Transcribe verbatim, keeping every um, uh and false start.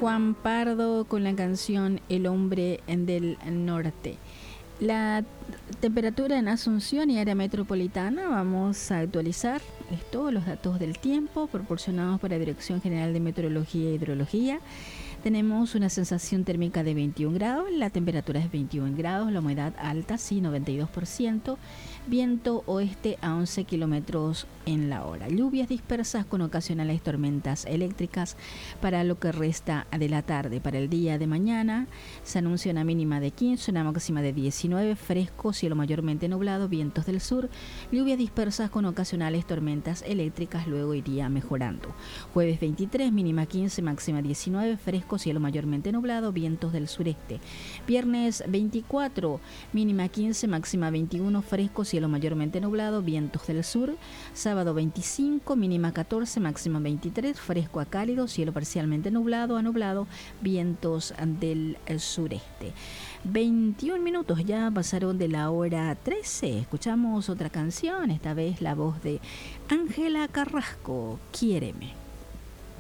Juan Pardo con la canción El hombre del norte. La temperatura en Asunción y área metropolitana, vamos a actualizar todos los datos del tiempo proporcionados por la Dirección General de Meteorología e Hidrología. Tenemos una sensación térmica de veintiún grados, la temperatura es veintiún grados, la humedad alta, sí, noventa y dos por ciento, viento oeste a once kilómetros en la hora. Lluvias dispersas con ocasionales tormentas eléctricas para lo que resta de la tarde. Para el día de mañana se anuncia una mínima de quince, una máxima de diecinueve, fresco, cielo mayormente nublado, vientos del sur, lluvias dispersas con ocasionales tormentas eléctricas, luego iría mejorando. Jueves veintitrés, mínima quince, máxima diecinueve, fresco, cielo mayormente nublado, vientos del sureste. Viernes veinticuatro, mínima quince, máxima veintiuno, fresco, cielo mayormente nublado, vientos del sur. Sábado veinticinco, mínima catorce, máxima veintitrés, fresco a cálido, cielo parcialmente nublado a nublado, vientos del sureste. veintiún minutos ya pasaron de la hora trece. Escuchamos otra canción, esta vez la voz de Ángela Carrasco, Quiéreme.